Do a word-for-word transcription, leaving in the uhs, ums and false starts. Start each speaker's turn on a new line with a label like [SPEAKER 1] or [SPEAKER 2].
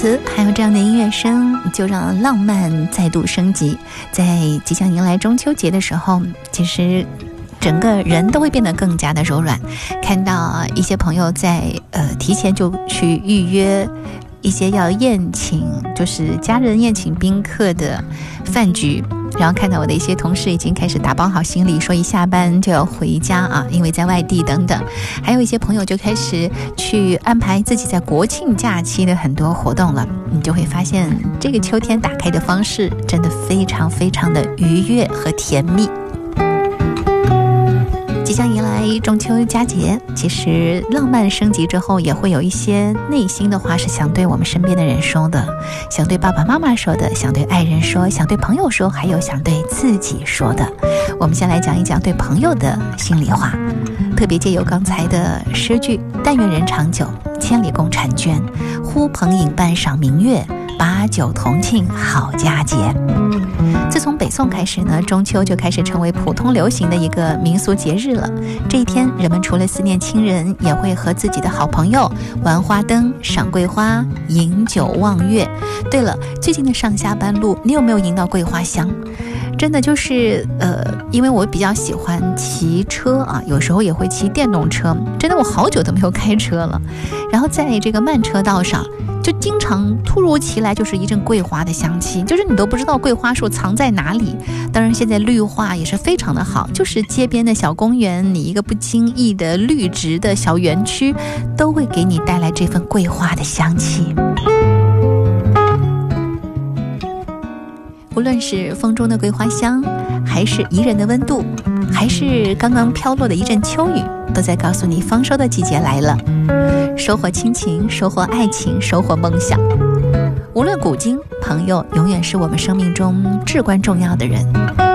[SPEAKER 1] 词，还有这样的音乐声，就让浪漫再度升级。在即将迎来中秋节的时候，其实整个人都会变得更加的柔软。看到一些朋友在呃提前就去预约一些要宴请，就是家人宴请宾客的饭局，然后看到我的一些同事已经开始打包好行李，说一下班就要回家啊，因为在外地等等。还有一些朋友就开始去安排自己在国庆假期的很多活动了。你就会发现，这个秋天打开的方式真的非常非常的愉悦和甜蜜。即将迎来中秋佳节，其实浪漫升级之后，也会有一些内心的话是想对我们身边的人说的，想对爸爸妈妈说的，想对爱人说，想对朋友说，还有想对自己说的。我们先来讲一讲对朋友的心里话，特别借由刚才的诗句，但愿人长久，千里共婵娟，呼朋引伴赏明月，把酒同庆好佳节。自从北宋开始呢，中秋就开始成为普通流行的一个民俗节日了。这一天，人们除了思念亲人，也会和自己的好朋友玩花灯、赏桂花、饮酒望月。对了，最近的上下班路，你有没有迎到桂花香？真的就是呃，因为我比较喜欢骑车啊，有时候也会骑电动车。真的，我好久都没有开车了。然后在这个慢车道上，就经常突如其来就是一阵桂花的香气，就是你都不知道桂花树藏在哪里。当然现在绿化也是非常的好，就是街边的小公园，你一个不经意的绿植的小园区，都会给你带来这份桂花的香气。无论是风中的桂花香，还是宜人的温度，还是刚刚飘落的一阵秋雨，都在告诉你丰收的季节来了。收获亲情，收获爱情，收获梦想。无论古今，朋友永远是我们生命中至关重要的人。